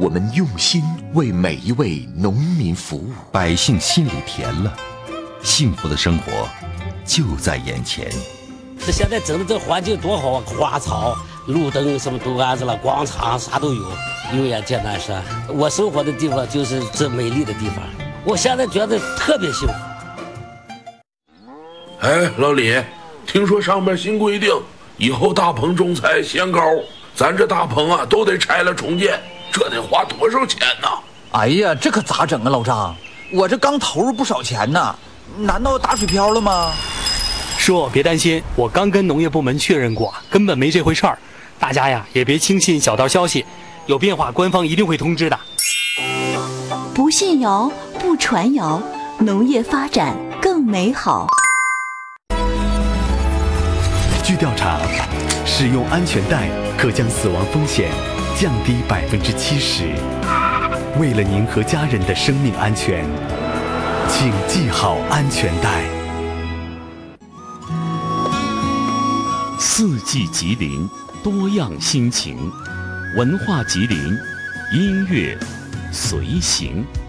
我们用心为每一位农民服务， 百姓心里甜了，幸福的生活就在眼前。 这现在整的这环境多好啊，花草、路灯什么都安置了，广场啥都有。永远见南山，我生活的地方就是这美丽的地方，我现在觉得特别幸福。 哎，老李，听说上面新规定，以后大棚种菜限高，咱这大棚啊都得拆了重建，这得花多少钱呢？ 哎呀，这可咋整啊，老张？我这刚投入不少钱呢，难道打水漂了吗？ 叔，别担心，我刚跟农业部门确认过，根本没这回事儿。大家呀也别轻信小道消息，有变化官方一定会通知的。 不信谣，不传谣，农业发展更美好。 据调查，使用安全带可将死亡风险降低70%。为了您和家人的生命安全，请系好安全带。 四季吉林，多样心情，文化吉林，音乐随行。